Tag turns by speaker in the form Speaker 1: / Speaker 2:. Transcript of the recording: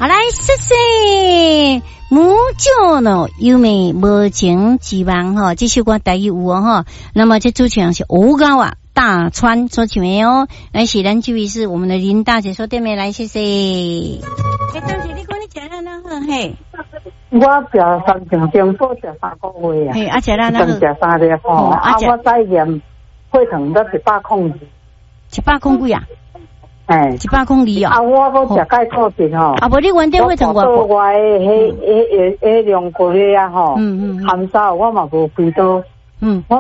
Speaker 1: 好来，谢谢母舅呢，优美无情之望哈，这首歌台语有哦哈。那么这主持人是吴高啊，大川所唱的哦。来，是咱这位是我们的林大姐说对没？来，谢谢。当时你讲你吃了那好嘿。
Speaker 2: 我食三斤政府食3个月啊，
Speaker 1: 嘿，食了那好，
Speaker 2: 食3粒吼，我再验血糖得100几啊
Speaker 1: ，100几啊，
Speaker 2: 我搁食钙固醇吼，
Speaker 1: 无你原点血糖
Speaker 2: 我迄量过咧啊吼，含沙我嘛无肥到，